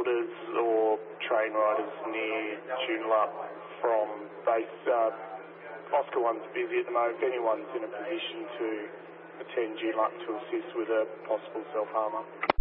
builders or train riders near Joondalup from base. Oscar 1's busy at the moment. If anyone's in a position to attend Joondalup to assist with a possible self-harmer.